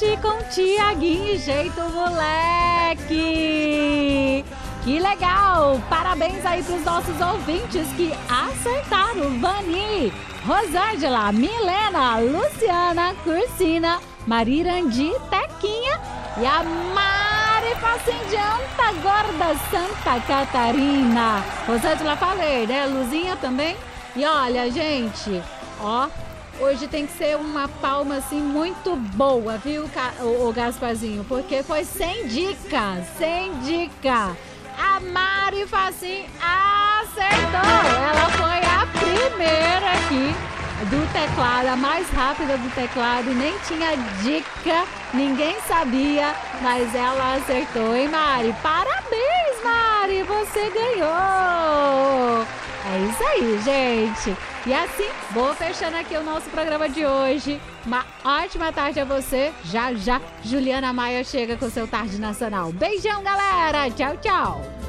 Hoje com Tiaguinho Jeito Moleque. Que legal! Parabéns aí para os nossos ouvintes que acertaram. Vani, Rosângela, Milena, Luciana, Cursina, Marirandi, Tequinha e a Mari Facindianta Gorda, Santa Catarina. Rosângela, falei, né? Luzinha também. E olha, gente, ó, hoje tem que ser uma palma assim muito boa, viu, o Gasparzinho? Porque foi sem dica, sem dica. A Mari Facim acertou. Ela foi a primeira aqui do teclado, a mais rápida do teclado. Nem tinha dica, ninguém sabia, mas ela acertou, hein, Mari? Parabéns, Mari, você ganhou. É isso aí, gente. E assim, vou fechando aqui o nosso programa de hoje. Uma ótima tarde a você. Já, já, Juliana Maia chega com seu Tarde Nacional. Beijão, galera. Tchau, tchau.